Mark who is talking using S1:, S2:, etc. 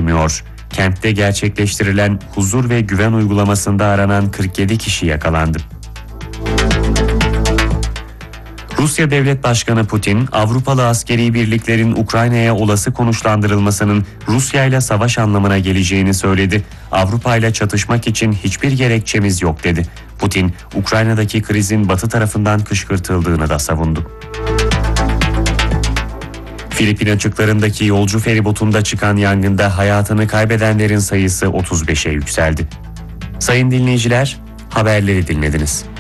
S1: sürmüyor. Kentte gerçekleştirilen huzur ve güven uygulamasında aranan 47 kişi yakalandı. Rusya Devlet Başkanı Putin, Avrupalı askeri birliklerin Ukrayna'ya olası konuşlandırılmasının Rusya ile savaş anlamına geleceğini söyledi. Avrupa ile çatışmak için hiçbir gerekçemiz yok dedi. Putin, Ukrayna'daki krizin Batı tarafından kışkırtıldığını da savundu. Filipin açıklarındaki yolcu feribotunda çıkan yangında hayatını kaybedenlerin sayısı 35'e yükseldi. Sayın dinleyiciler, haberleri dinlediniz.